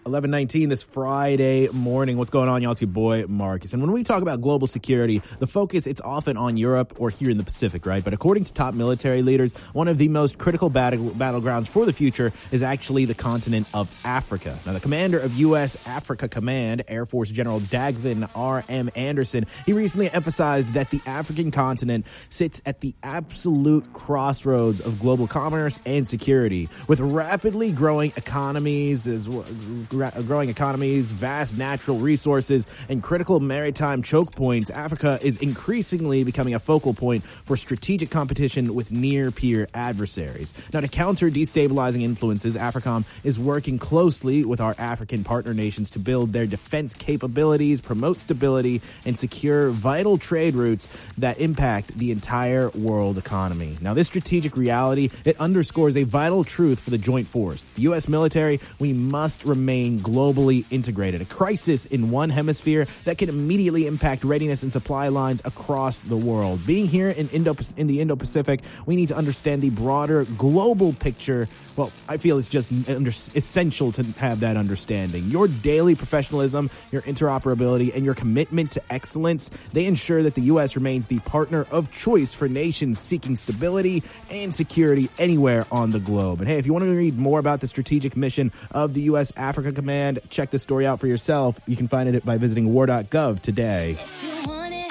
11:19 this Friday morning. What's going on, y'all? It's your boy, Marcus. And when we talk about global security, the focus, it's often on Europe or here in the Pacific, right? But according to top military leaders, one of the most critical battlegrounds for the future is actually the continent of Africa. Now, the commander of U.S. Africa Command, Air Force General Dagvin R.M. Anderson, he recently emphasized that the African continent sits at the absolute crossroads of global commerce and security. With rapidly growing economies, vast natural resources, and critical maritime choke points, Africa is increasingly becoming a focal point for strategic competition with near-peer adversaries. Now, to counter destabilizing influences, AFRICOM is working closely with our African partner nations to build their defense capabilities, promote stability, and secure vital trade routes that impact the entire world economy. Now, this strategic reality, it underscores a vital truth for the joint force. The U.S. military, we must remain globally integrated. A crisis in one hemisphere that can immediately impact readiness and supply lines across the world. Being here in the Indo-Pacific, we need to understand the broader global picture. Well, I feel it's just essential to have that understanding. Your daily professionalism, your interoperability, and your commitment to excellence, they ensure that the U.S. remains the partner of choice for nations seeking stability and security anywhere on the globe. And hey, if you want to read more about the strategic mission of the U.S. Africa Command, check this story out for yourself. You can find it by visiting war.gov today.